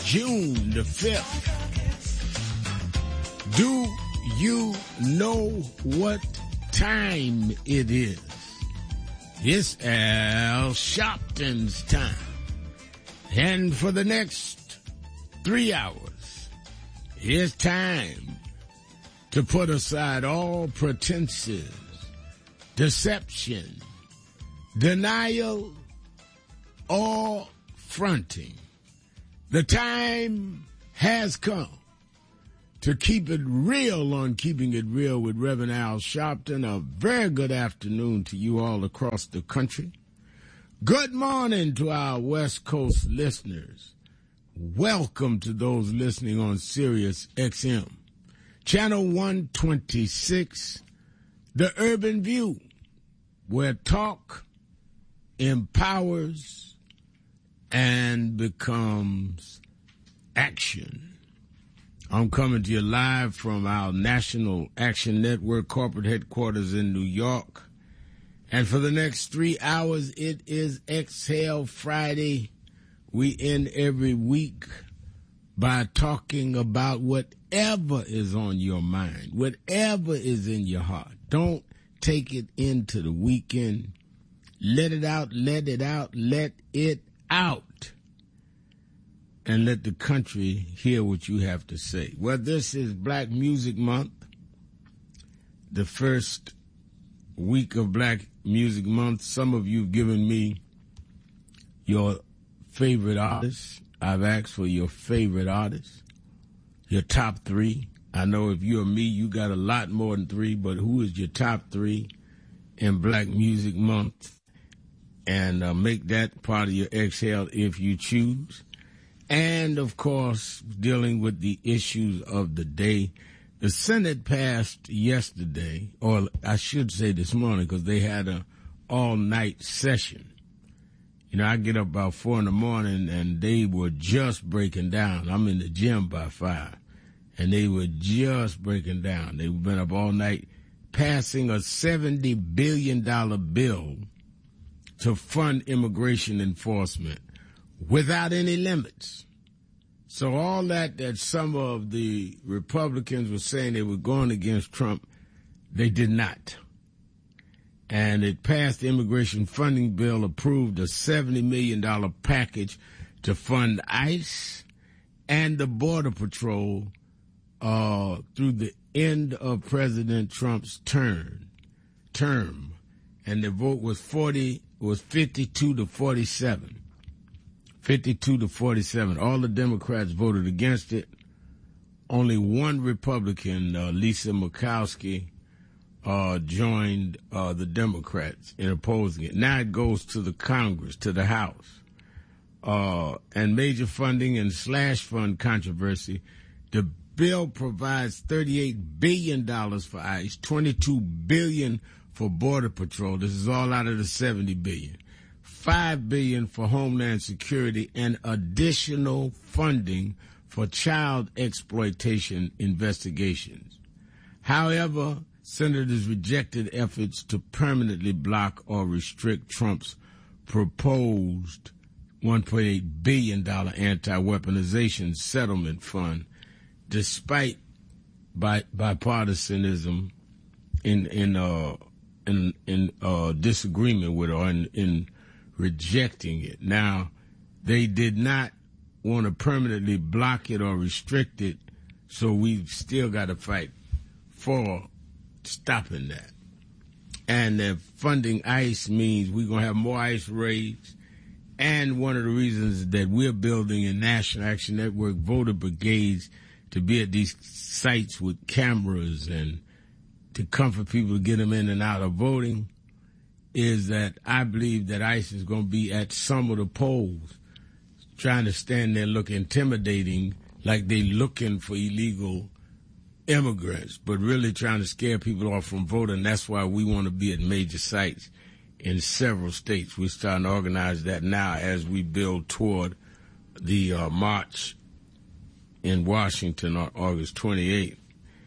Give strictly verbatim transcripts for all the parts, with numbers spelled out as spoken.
June the fifth. Do you know what time it is? It's Al Sharpton's time. And for the next three hours, it's time to put aside all pretenses, deception, denial, or fronting. The time has come to keep it real on Keeping It Real with Reverend Al Sharpton. A very good afternoon to you all across the country. Good morning to our West Coast listeners. Welcome to those listening on Sirius X M. Channel one twenty-six, The Urban View, where talk empowers and becomes action. I'm coming to you live from our National Action Network corporate headquarters in New York. And for the next three hours, it is Exhale Friday. We end every week by talking about whatever is on your mind, whatever is in your heart. Don't take it into the weekend. Let it out, let it out, let it out. And let the country hear what you have to say. Well, this is Black Music Month, the first week of Black Music Month. Some of you have given me your favorite artists. I've asked for your favorite artists, your top three. I know if you're me, you got a lot more than three, but who is your top three in Black Music Month? And uh, make that part of your exhale if you choose. And, of course, dealing with the issues of the day. The Senate passed yesterday, or I should say this morning, because they had an all-night session. You know, I get up about four in the morning, and they were just breaking down. I'm in the gym by five, and they were just breaking down. They've been up all night passing a seventy billion dollars bill to fund immigration enforcement without any limits. So all that that some of the Republicans were saying they were going against Trump, they did not. And it passed the immigration funding bill, approved a seventy million dollars package to fund ICE and the Border Patrol uh, through the end of President Trump's term. term. And the vote was forty was fifty-two to forty-seven. fifty-two to forty-seven. All the Democrats voted against it. Only one Republican, uh, Lisa Murkowski, uh, joined uh, the Democrats in opposing it. Now it goes to the Congress, to the House. Uh, and major funding and slash fund controversy. The bill provides thirty-eight billion dollars for ICE, twenty-two billion dollars for Border Patrol. This is all out of the seventy billion dollars. five billion dollars for Homeland Security and additional funding for child exploitation investigations. However, senators rejected efforts to permanently block or restrict Trump's proposed one point eight billion dollars anti-weaponization settlement fund, despite bi- bipartisanism in in uh, in, in uh, disagreement with or in, in rejecting it. Now, they did not want to permanently block it or restrict it, so we've still got to fight for stopping that. And uh, funding ICE means we're going to have more ICE raids, and one of the reasons that we're building a National Action Network voter brigades to be at these sites with cameras and to comfort people to get them in and out of voting is that I believe that ICE is going to be at some of the polls trying to stand there look intimidating like they looking for illegal immigrants, but really trying to scare people off from voting. That's why we want to be at major sites in several states. We're starting to organize that now as we build toward the uh, march in Washington on August twenty-eighth.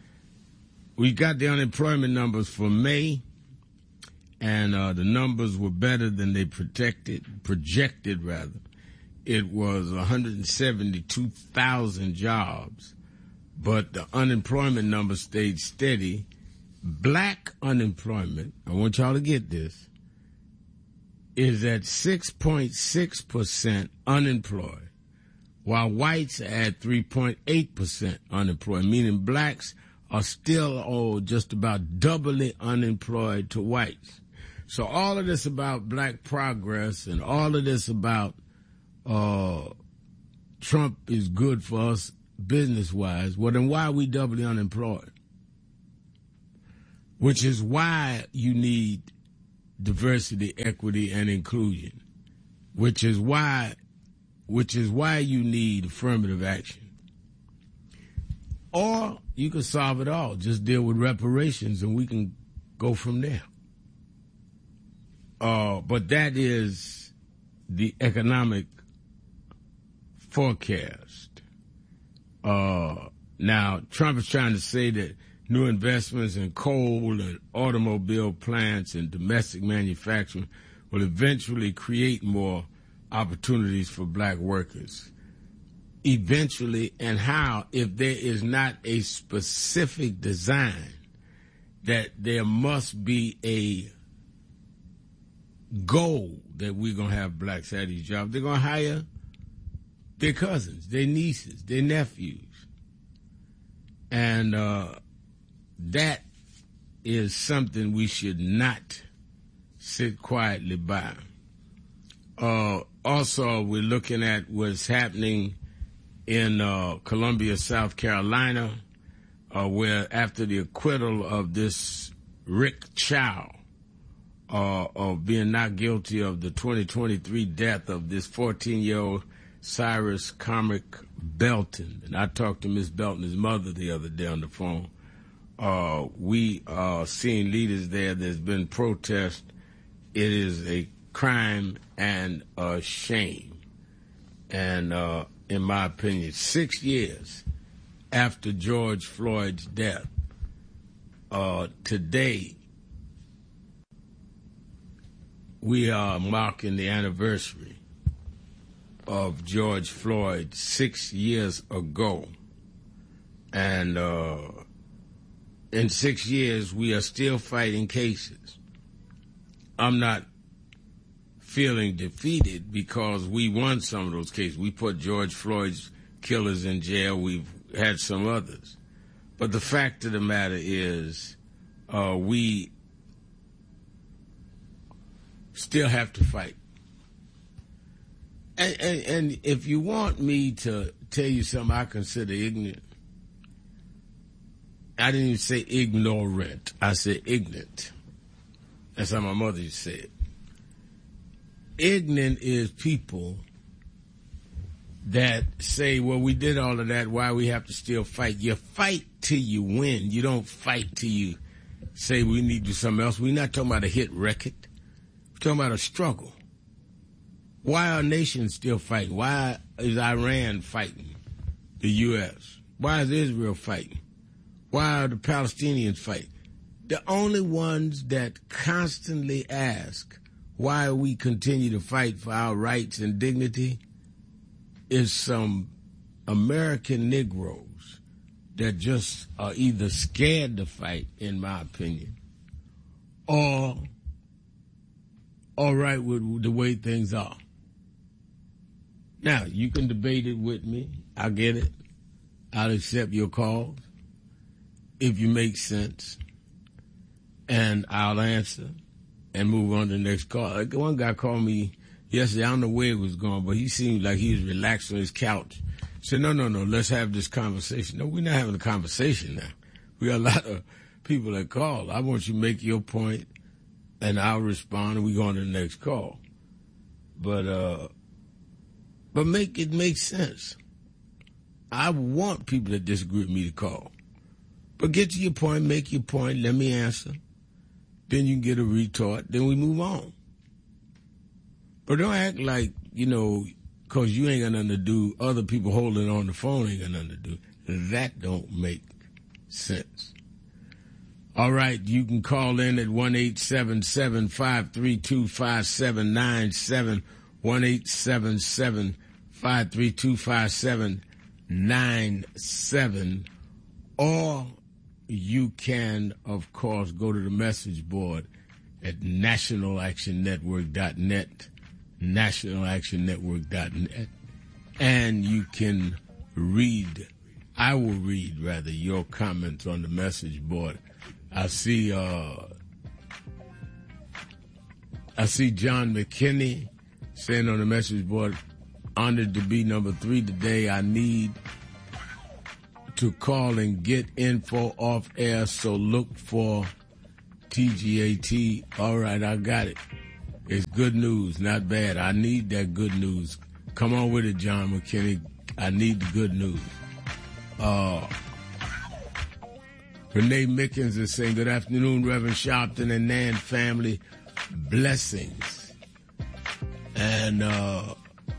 We got the unemployment numbers for May, and uh, the numbers were better than they projected, projected rather. it was one hundred seventy-two thousand jobs, but the unemployment number stayed steady. Black unemployment, I want y'all to get this, is at six point six percent unemployed, while whites are at three point eight percent unemployed, meaning blacks are still oh, just about doubly unemployed to whites. So all of this about black progress and all of this about uh, Trump is good for us business-wise, well, then why are we doubly unemployed? Which is why you need diversity, equity, and inclusion. Which is why, which is why you need affirmative action. Or you can solve it all. Just deal with reparations, and we can go from there. Uh, but that is the economic forecast. Uh, now, Trump is trying to say that new investments in coal and automobile plants and domestic manufacturing will eventually create more opportunities for black workers. Eventually, and how, if there is not a specific design that there must be a goal that we're going to have blacks at these jobs. They're going to hire their cousins, their nieces, their nephews. And uh, that is something we should not sit quietly by. Uh, also, we're looking at what's happening in uh, Columbia, South Carolina, uh, where after the acquittal of this Rick Chow, Uh, of being not guilty of the twenty twenty-three death of this fourteen-year-old Cyrus Cormac Belton. And I talked to Miss Belton's mother the other day on the phone. Uh, we are seeing leaders there. There's been protest. It is a crime and a shame. And uh, in my opinion, six years after George Floyd's death, uh, today, we are marking the anniversary of George Floyd six years ago. And uh, in six years, we are still fighting cases. I'm not feeling defeated because we won some of those cases. We put George Floyd's killers in jail. We've had some others. But the fact of the matter is uh, we still have to fight. And, and, and if you want me to tell you something I consider ignorant, I didn't even say ignorant. I said ignorant. That's how my mother used to say it. Ignorant is people that say, well, we did all of that, why we have to still fight? You fight till you win. You don't fight till you say we need to do something else. We're not talking about a hit record. We're talking about a struggle. Why are nations still fighting? Why is Iran fighting the U S? Why is Israel fighting? Why are the Palestinians fighting? The only ones that constantly ask why we continue to fight for our rights and dignity is some American Negroes that just are either scared to fight, in my opinion, or all right with the way things are. Now, you can debate it with me. I get it. I'll accept your calls if you make sense, and I'll answer and move on to the next call. Like one guy called me yesterday. I don't know where it was going, but he seemed like he was relaxed on his couch. I said, no, no, no, let's have this conversation. No, we're not having a conversation now. We got a lot of people that call. I want you to make your point, and I'll respond, and we go on to the next call. But, uh, but make it make sense. I want people that disagree with me to call. But get to your point, make your point, let me answer. Then you can get a retort, then we move on. But don't act like, you know, because you ain't got nothing to do, other people holding on the phone ain't got nothing to do. That don't make sense. All right, you can call in at one eight seven seven, five three two, five seven nine seven, one eight seven seven, five three two, five seven nine seven. Or you can, of course, go to the message board at national action network dot net, national action network dot net, and you can read, I will read, rather, your comments on the message board. I see, uh, I see John McKinney saying on the message board, honored to be number three today. I need to call and get info off air, so look for T G A T. All right, I got it. It's good news, not bad. I need that good news. Come on with it, John McKinney. I need the good news. Uh, Renee Mickens is saying, good afternoon, Reverend Sharpton and Nan family. Blessings. And uh,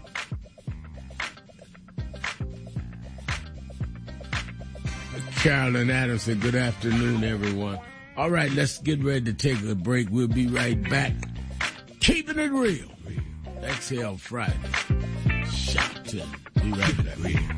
Carolyn Adams said, good afternoon, everyone. All right, let's get ready to take a break. We'll be right back. Keeping it real. Exhale Friday. Sharpton. Be right back.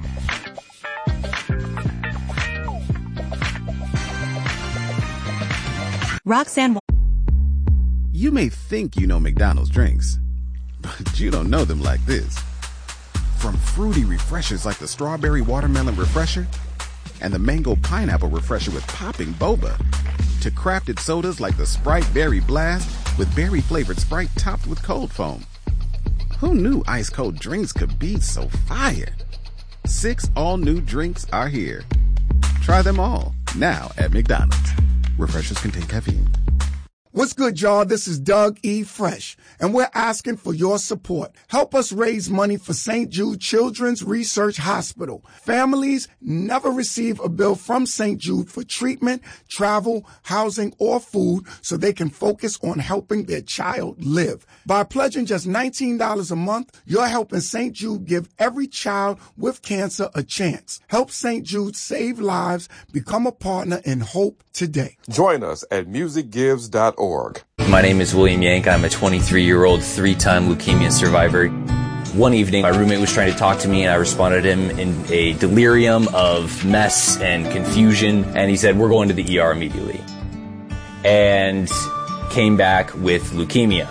Roxanne. You may think you know McDonald's drinks, but you don't know them like this. From fruity refreshers like the Strawberry Watermelon Refresher and the Mango Pineapple Refresher with popping boba, to crafted sodas like the Sprite Berry Blast with berry-flavored Sprite topped with cold foam. Who knew ice-cold drinks could be so fire? Six all-new drinks are here. Try them all, now at McDonald's. Refreshers contain caffeine. What's good, y'all? This is Doug E. Fresh, and we're asking for your support. Help us raise money for Saint Jude Children's Research Hospital. Families never receive a bill from Saint Jude for treatment, travel, housing, or food, so they can focus on helping their child live. By pledging just nineteen dollars a month, you're helping Saint Jude give every child with cancer a chance. Help Saint Jude save lives. Become a partner in hope today. Join us at music gives dot org. My name is William Yank. I'm a twenty-three-year-old three-time leukemia survivor. One evening, my roommate was trying to talk to me, and I responded to him in a delirium of mess and confusion, and he said, we're going to the E R immediately. And came back with leukemia.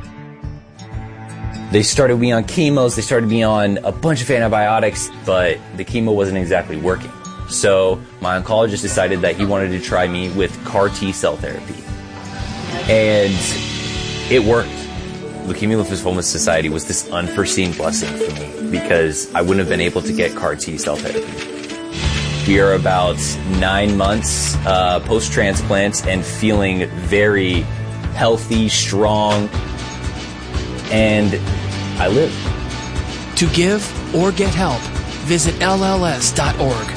They started me on chemos, they started me on a bunch of antibiotics, but the chemo wasn't exactly working. So my oncologist decided that he wanted to try me with C A R T-cell therapy. And it worked. Leukemia Lymphoma Society was this unforeseen blessing for me because I wouldn't have been able to get C A R T-cell therapy. We are about nine months uh, post-transplant and feeling very healthy, strong, and I live. To give or get help, visit L L S dot org.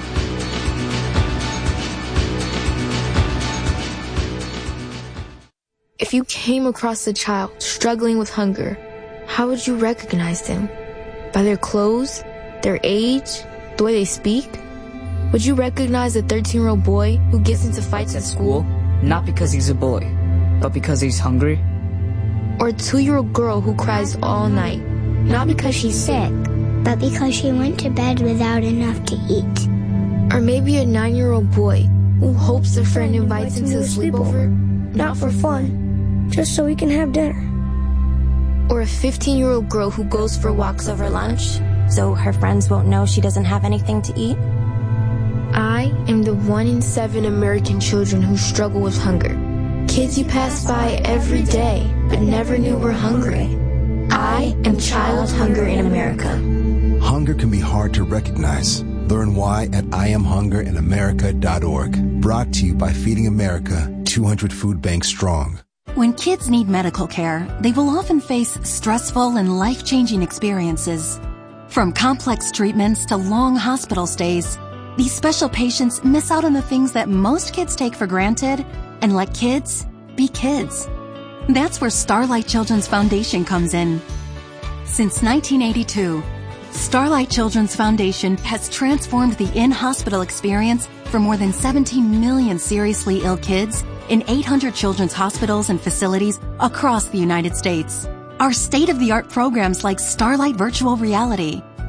If you came across a child struggling with hunger, how would you recognize them? By their clothes, their age, the way they speak? Would you recognize a thirteen-year-old boy who gets into fights at school? Not because he's a bully, but because he's hungry? Or a two-year-old girl who cries all night, not because she's sick, but because she went to bed without enough to eat? Or maybe a nine-year-old boy who hopes a friend invites him to a sleepover, not for fun, just so we can have dinner. Or a fifteen-year-old girl who goes for walks over lunch, so her friends won't know she doesn't have anything to eat? I am the one in seven American children who struggle with hunger. Kids you pass by every day, but never knew were hungry. I am Child Hunger in America. Hunger can be hard to recognize. Learn why at I am hunger in america dot org. Brought to you by Feeding America, two hundred food banks strong. When kids need medical care, they will often face stressful and life-changing experiences. From complex treatments to long hospital stays, these special patients miss out on the things that most kids take for granted and let kids be kids. That's where Starlight Children's Foundation comes in. Since nineteen eighty-two, Starlight Children's Foundation has transformed the in-hospital experience for more than seventeen million seriously ill kids in eight hundred children's hospitals and facilities across the United States. Our state-of-the-art programs like Starlight Virtual Reality,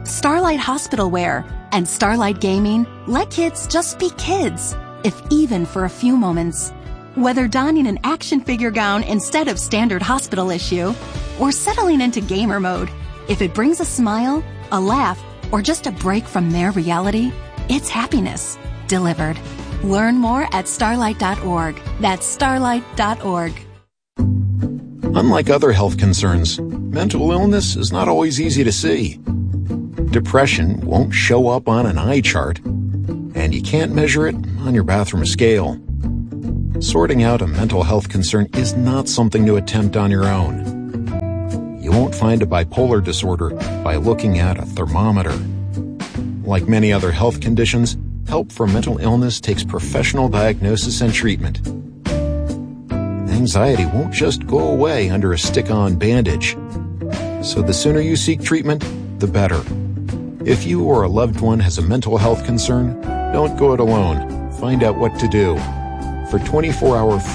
Starlight Hospital Wear and Starlight Gaming let kids just be kids, if even for a few moments. Whether donning an action figure gown instead of standard hospital issue, or settling into gamer mode, if it brings a smile, a laugh, or just a break from their reality, it's happiness delivered. Learn more at starlight dot org. That's starlight dot org. Unlike other health concerns, mental illness is not always easy to see. Depression won't show up on an eye chart, and you can't measure it on your bathroom scale. Sorting out a mental health concern is not something to attempt on your own. You won't find a bipolar disorder by looking at a thermometer. Like many other health conditions, help for mental illness takes professional diagnosis and treatment. Anxiety won't just go away under a stick-on bandage. So the sooner you seek treatment, the better. If you or a loved one has a mental health concern, don't go it alone. Find out what to do. For twenty-four hour